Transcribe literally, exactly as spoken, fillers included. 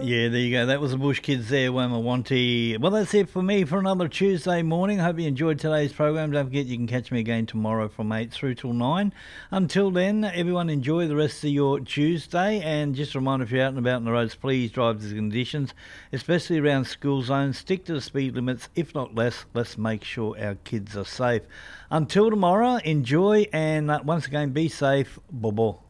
Yeah, there you go. That was the Bush Kids there, Wamawanti. Well, that's it for me for another Tuesday morning. Hope you enjoyed today's program. Don't forget you can catch me again tomorrow from eight through till nine. Until then, everyone enjoy the rest of your Tuesday. And just a reminder, if you're out and about on the roads, please drive to the conditions, especially around school zones. Stick to the speed limits, if not less. Let's make sure our kids are safe. Until tomorrow, enjoy and uh, once again, be safe. Bobo.